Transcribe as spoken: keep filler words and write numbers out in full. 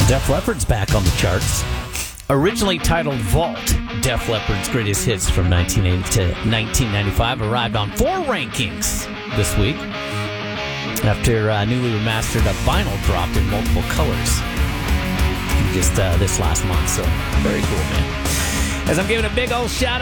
Def Leppard's back on the charts. Originally titled Vault, Def Leppard's Greatest Hits from nineteen eighty to nineteen ninety-five arrived on four rankings this week after uh, newly remastered a vinyl dropped in multiple colors just uh, this last month. So very cool, man. As I'm giving a big old shout